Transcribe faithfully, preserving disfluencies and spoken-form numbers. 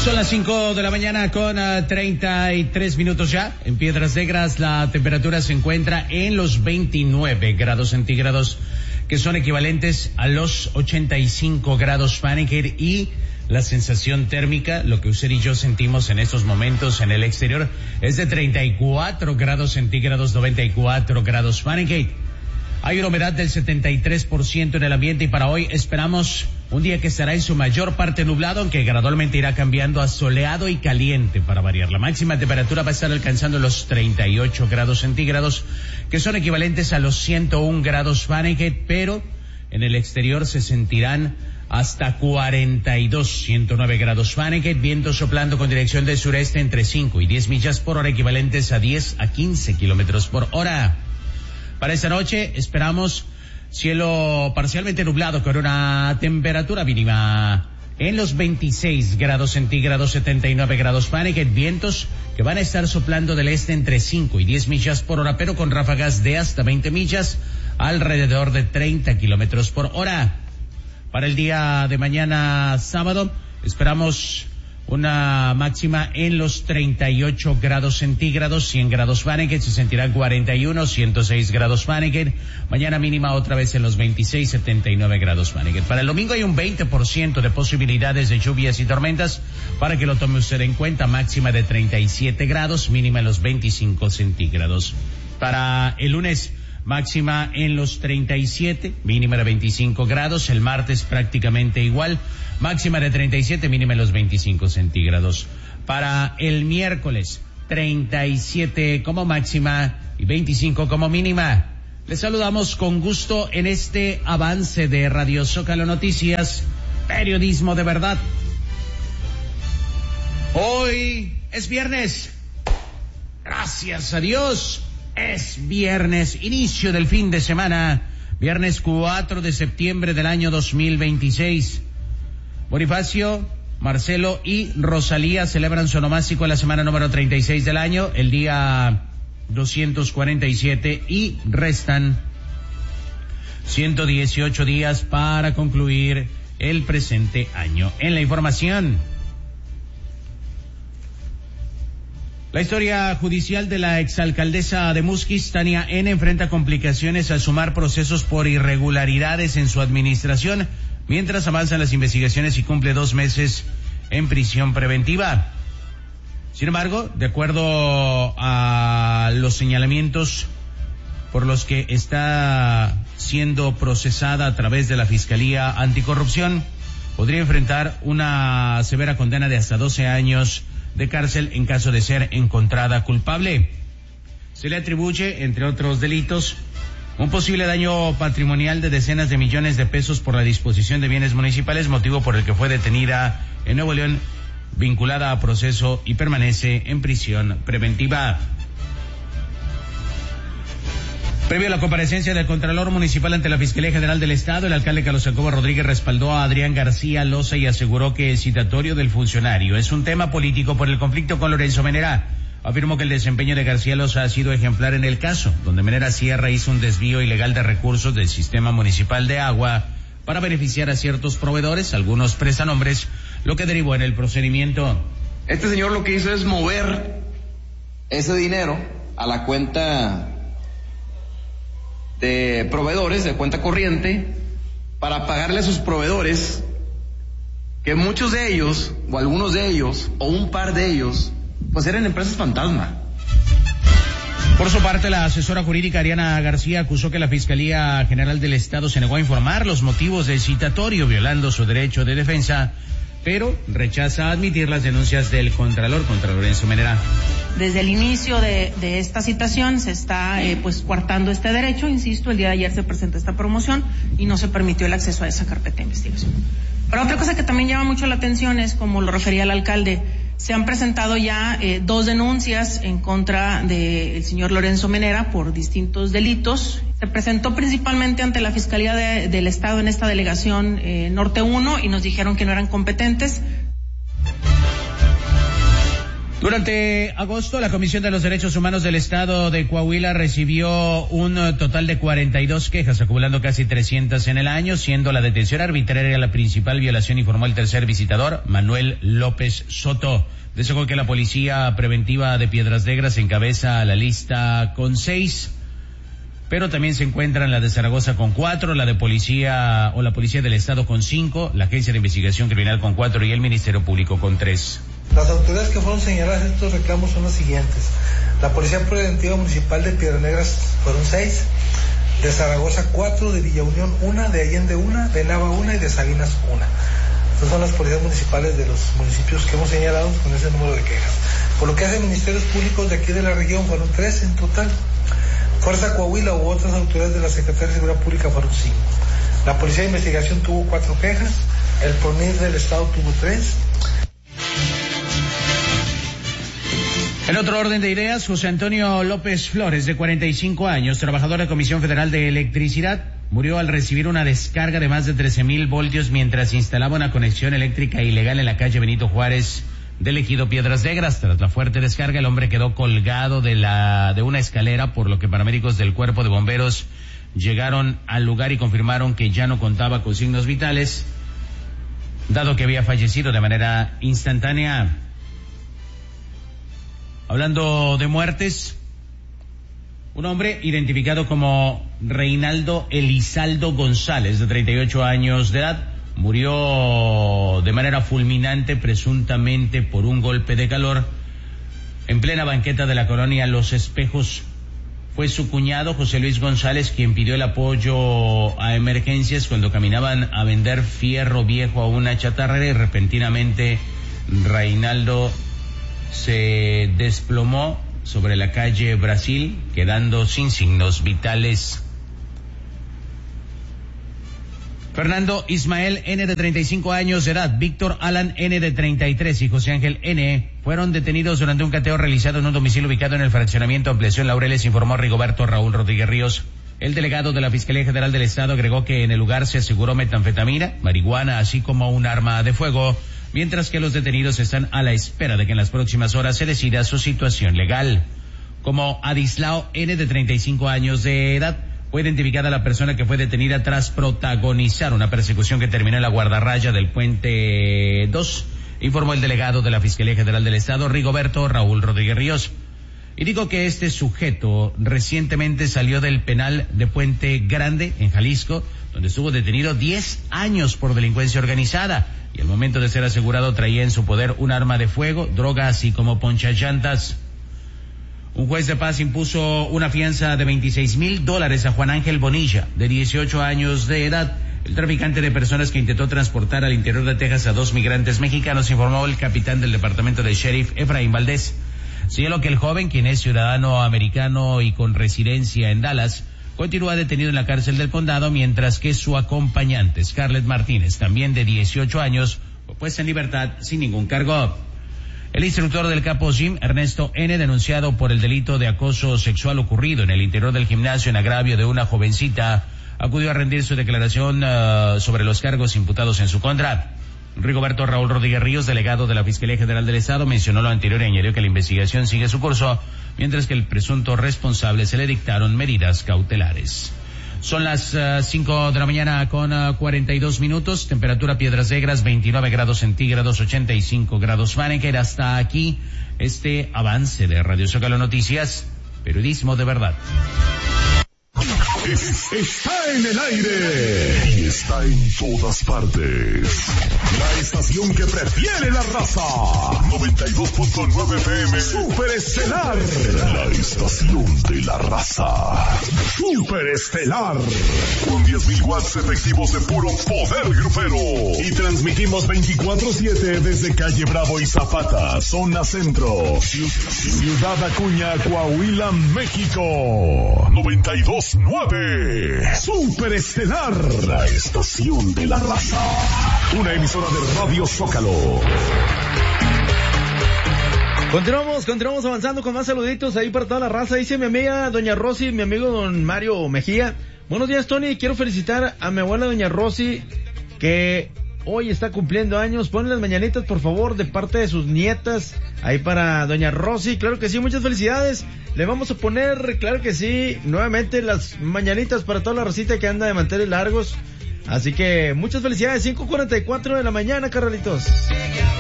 Son las cinco de la mañana con uh, treinta y tres minutos ya. En Piedras Negras la temperatura se encuentra en los veintinueve grados centígrados, que son equivalentes a los ochenta y cinco grados Fahrenheit, y la sensación térmica, lo que usted y yo sentimos en estos momentos en el exterior, es de treinta y cuatro grados centígrados, noventa y cuatro grados Fahrenheit. Hay una humedad del setenta y tres por ciento en el ambiente, y para hoy esperamos un día que estará en su mayor parte nublado, aunque gradualmente irá cambiando a soleado y caliente para variar. La máxima temperatura va a estar alcanzando los treinta y ocho grados centígrados, que son equivalentes a los ciento uno grados Fahrenheit, pero en el exterior se sentirán hasta cuarenta y dos, ciento nueve grados Fahrenheit, viento soplando con dirección del sureste entre cinco y diez millas por hora, equivalentes a diez a quince kilómetros por hora. Para esta noche esperamos cielo parcialmente nublado con una temperatura mínima en los veintiséis grados centígrados, setenta y nueve grados Fahrenheit, vientos que van a estar soplando del este entre cinco y diez millas por hora, pero con ráfagas de hasta veinte millas, alrededor de treinta kilómetros por hora. Para el día de mañana sábado esperamos una máxima en los treinta y ocho grados centígrados, cien grados Fahrenheit, se sentirán cuarenta y uno, ciento seis grados Fahrenheit. Mañana mínima otra vez en los veintiséis, setenta y nueve grados Fahrenheit. Para el domingo hay un veinte por ciento de posibilidades de lluvias y tormentas, para que lo tome usted en cuenta. Máxima de treinta y siete grados, mínima en los veinticinco centígrados. Para el lunes, máxima en los treinta y siete, mínima de veinticinco grados. El martes prácticamente igual, máxima de treinta y siete, mínima en los veinticinco centígrados. Para el miércoles, treinta y siete como máxima y veinticinco como mínima. Les saludamos con gusto en este avance de Radio Zócalo Noticias, periodismo de verdad. Hoy es viernes, gracias a Dios. Es viernes, inicio del fin de semana, viernes cuatro de septiembre del año dos mil veintiséis. Bonifacio, Marcelo y Rosalía celebran su onomástico en la semana número treinta y seis del año, el día doscientos cuarenta y siete, y restan ciento dieciocho días para concluir el presente año. En la información, la historia judicial de la exalcaldesa de Musquis, Tania N., enfrenta complicaciones al sumar procesos por irregularidades en su administración, mientras avanzan las investigaciones y cumple dos meses en prisión preventiva. Sin embargo, de acuerdo a los señalamientos por los que está siendo procesada a través de la Fiscalía Anticorrupción, podría enfrentar una severa condena de hasta doce años de cárcel en caso de ser encontrada culpable. Se le atribuye, entre otros delitos, un posible daño patrimonial de decenas de millones de pesos por la disposición de bienes municipales, motivo por el que fue detenida en Nuevo León, vinculada a proceso y permanece en prisión preventiva. Previo a la comparecencia del Contralor Municipal ante la Fiscalía General del Estado, el alcalde Carlos Jacobo Rodríguez respaldó a Adrián García Loza y aseguró que el citatorio del funcionario es un tema político por el conflicto con Lorenzo Menera. Afirmó que el desempeño de García Loza ha sido ejemplar en el caso, donde Menera Sierra hizo un desvío ilegal de recursos del sistema municipal de agua para beneficiar a ciertos proveedores, algunos prestanombres, lo que derivó en el procedimiento. Este señor lo que hizo es mover ese dinero a la cuenta de proveedores, de cuenta corriente, para pagarle a sus proveedores, que muchos de ellos, o algunos de ellos, o un par de ellos, pues eran empresas fantasma. Por su parte, la asesora jurídica Ariana García acusó que la Fiscalía General del Estado se negó a informar los motivos del citatorio, violando su derecho de defensa, pero rechaza admitir las denuncias del Contralor contra Lorenzo Menera. Desde el inicio de, de esta citación se está eh, pues coartando este derecho. Insisto, el día de ayer se presentó esta promoción y no se permitió el acceso a esa carpeta de investigación. Pero otra cosa que también llama mucho la atención es, como lo refería el alcalde, se han presentado ya eh, dos denuncias en contra del señor Lorenzo Menera por distintos delitos. Se presentó principalmente ante la Fiscalía de, del Estado en esta delegación eh, Norte uno, y nos dijeron que no eran competentes. Durante agosto, la Comisión de los Derechos Humanos del Estado de Coahuila recibió un total de cuarenta y dos quejas, acumulando casi trescientas en el año, siendo la detención arbitraria la principal violación, informó el tercer visitador, Manuel López Soto. Destacó que la Policía Preventiva de Piedras Negras encabeza la lista con seis, pero también se encuentran la de Zaragoza con cuatro, la de Policía o la Policía del Estado con cinco, la Agencia de Investigación Criminal con cuatro y el Ministerio Público con tres. Las autoridades que fueron señaladas en estos reclamos son las siguientes. La Policía Preventiva Municipal de Piedras Negras fueron seis, de Zaragoza cuatro, de Villa Unión una, de Allende una, de Nava una y de Salinas una. Estas son las policías municipales de los municipios que hemos señalado con ese número de quejas. Por lo que hace ministerios públicos de aquí de la región fueron tres en total. Fuerza Coahuila u otras autoridades de la Secretaría de Seguridad Pública fueron cinco. La Policía de Investigación tuvo cuatro quejas, el PRONIR del Estado tuvo tres. En otro orden de ideas, José Antonio López Flores, de cuarenta y cinco años, trabajador de Comisión Federal de Electricidad, murió al recibir una descarga de más de trece mil voltios mientras instalaba una conexión eléctrica ilegal en la calle Benito Juárez del ejido Piedras Negras. Tras la fuerte descarga, el hombre quedó colgado de la de una escalera, por lo que paramédicos del Cuerpo de Bomberos llegaron al lugar y confirmaron que ya no contaba con signos vitales, dado que había fallecido de manera instantánea. Hablando de muertes, un hombre identificado como Reinaldo Elizaldo González, de treinta y ocho años de edad, murió de manera fulminante, presuntamente por un golpe de calor, en plena banqueta de la colonia Los Espejos. Fue su cuñado, José Luis González, quien pidió el apoyo a emergencias cuando caminaban a vender fierro viejo a una chatarrera y repentinamente Reinaldo se desplomó sobre la calle Brasil, quedando sin signos vitales. Fernando Ismael N., de treinta y cinco años de edad, Víctor Alan N., de treinta y tres, y José Ángel N. fueron detenidos durante un cateo realizado en un domicilio ubicado en el fraccionamiento Ampliación Laureles, informó Rigoberto Raúl Rodríguez Ríos. El delegado de la Fiscalía General del Estado agregó que en el lugar se aseguró metanfetamina, marihuana, así como un arma de fuego, mientras que los detenidos están a la espera de que en las próximas horas se decida su situación legal. Como Adislao N., de treinta y cinco años de edad, fue identificada la persona que fue detenida tras protagonizar una persecución que terminó en la guardarraya del Puente dos, informó el delegado de la Fiscalía General del Estado, Rigoberto Raúl Rodríguez Ríos. Y digo que este sujeto recientemente salió del penal de Puente Grande, en Jalisco, donde estuvo detenido diez años por delincuencia organizada, y al momento de ser asegurado traía en su poder un arma de fuego, droga, así como ponchallantas. Un juez de paz impuso una fianza de veintiséis mil dólares a Juan Ángel Bonilla, de dieciocho años de edad, el traficante de personas que intentó transportar al interior de Texas a dos migrantes mexicanos, informó el capitán del departamento de sheriff, Efraín Valdés. Señaló que el joven, quien es ciudadano americano y con residencia en Dallas, continúa detenido en la cárcel del condado, mientras que su acompañante, Scarlett Martínez, también de dieciocho años, fue puesta en libertad sin ningún cargo. El instructor del Capo Gym, Ernesto N., denunciado por el delito de acoso sexual ocurrido en el interior del gimnasio en agravio de una jovencita, acudió a rendir su declaración uh, sobre los cargos imputados en su contra. Rigoberto Raúl Rodríguez Ríos, delegado de la Fiscalía General del Estado, mencionó lo anterior y añadió que la investigación sigue su curso, mientras que el presunto responsable se le dictaron medidas cautelares. Son las uh, cinco de la mañana con uh, cuarenta y dos minutos, temperatura Piedras Negras, veintinueve grados centígrados, ochenta y cinco grados Fahrenheit. Hasta aquí este avance de Radio Zócalo Noticias, periodismo de verdad. Es, está en el aire y está en todas partes. La estación que prefiere la raza. noventa y dos punto nueve F M. Super Estelar. La estación de la raza. Super Estelar. Con diez mil watts efectivos de puro poder grupero. Y transmitimos veinticuatro siete desde Calle Bravo y Zapata, zona centro. Ciudad Acuña, Coahuila, México. noventa y dos punto nueve. Super Estelar, la estación de la raza. Una emisora de Radio Zócalo. Continuamos, continuamos avanzando con más saluditos ahí para toda la raza. Dice mi amiga doña Rosy, mi amigo don Mario Mejía. Buenos días, Tony. Quiero felicitar a mi abuela doña Rosy, que hoy está cumpliendo años. Ponle las mañanitas, por favor, de parte de sus nietas, ahí para doña Rosy. Claro que sí, muchas felicidades. Le vamos a poner, claro que sí, nuevamente las mañanitas para toda la racita que anda de manteles largos. Así que muchas felicidades, cinco cuarenta y cuatro de la mañana, carnalitos.